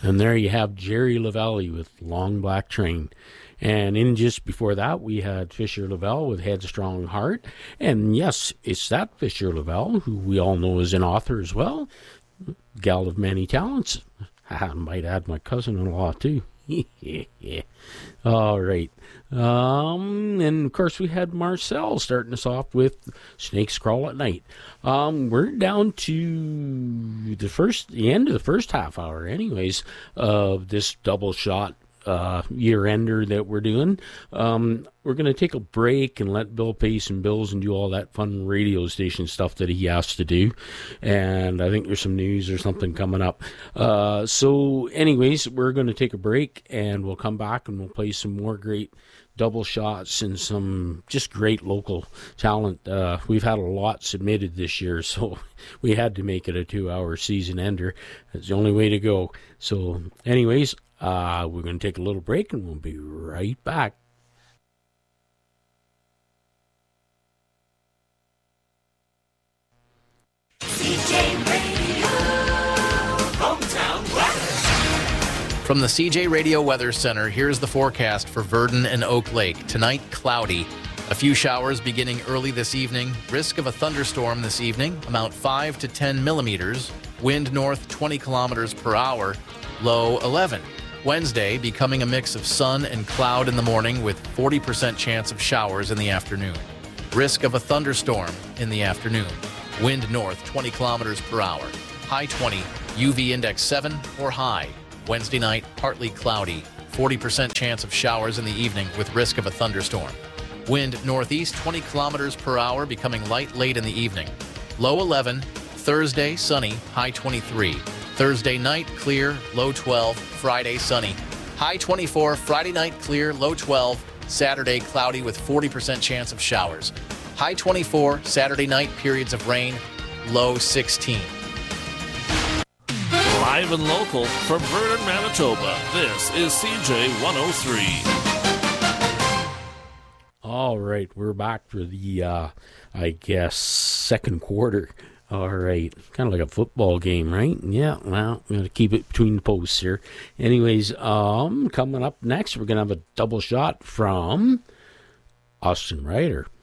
And there you have Jerry Lavelle with Long Black Train. And in just before that, we had Fisher Lavelle with Headstrong Heart. And yes, it's that Fisher Lavelle, who we all know is an author as well. Gal of many talents. I might add my cousin-in-law, too. All right. And of course, we had Marcel starting us off with Snakes Crawl at Night. We're down to the end of the first half hour, anyways, of this double shot year-ender that we're doing. We're going to take a break and let Bill pay some bills and do all that fun radio station stuff that he has to do. And I think there's some news or something coming up. So anyways, we're going to take a break and we'll come back and we'll play some more great double shots and some just great local talent. We've had a lot submitted this year, so we had to make it a 2-hour season ender. It's the only way to go. So anyways, we're going to take a little break and we'll be right back. CJ Radio, Hometown Weather. From the CJ Radio Weather Center, here's the forecast for Virden and Oak Lake. Tonight, cloudy. A few showers beginning early this evening. Risk of a thunderstorm this evening, amount 5 to 10 millimeters. Wind north 20 kilometers per hour, low 11. Wednesday, becoming a mix of sun and cloud in the morning with 40% chance of showers in the afternoon. Risk of a thunderstorm in the afternoon. Wind north 20 kilometers per hour. High 20, UV index 7 or high. Wednesday night, partly cloudy. 40% chance of showers in the evening with risk of a thunderstorm. Wind northeast 20 kilometers per hour, becoming light late in the evening. Low 11. Thursday, sunny. High 23. Thursday night, clear. Low 12. Friday, sunny. High 24. Friday night, clear. Low 12. Saturday, cloudy with 40% chance of showers. High 24. Saturday night, periods of rain. Low 16. Live and local from Vernon, Manitoba, this is CJ 103. All right, we're back for the, I guess, second quarter. All right, kind of like a football game, right? Yeah, well, I'm going to keep it between the posts here. Anyways, coming up next, we're going to have a double shot from Austin Ryder.